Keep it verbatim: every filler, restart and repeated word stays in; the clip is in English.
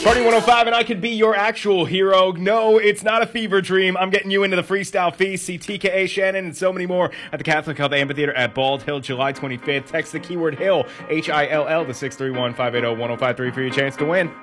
Party one oh five, and I could be your actual hero. No, it's not a fever dream. I'm getting you into the Freestyle Feast. See T K A Shannon and so many more at the Catholic Health Amphitheater at Bald Hill, July twenty-fifth. Text the keyword HILL, H I L L, to six three one, five eight zero, one zero five three for your chance to win.